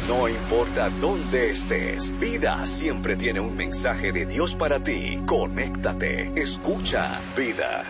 No importa dónde estés, Vida siempre tiene un mensaje de Dios para ti. Conéctate, escucha Vida.